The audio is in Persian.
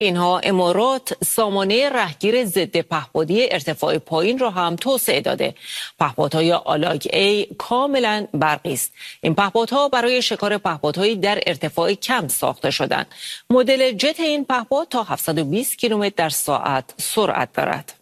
اینها امارات سامانه رهگیر ضد پهپادی ارتفاع پایین را هم توسعه داده. پهپادهای آلاگ ای کاملا برقی است. این پهپادها برای شکار پهپادهایی در ارتفاع کم ساخته شدند. مدل جت این پهپاد تا 720 کیلومتر در ساعت سرعت دارد.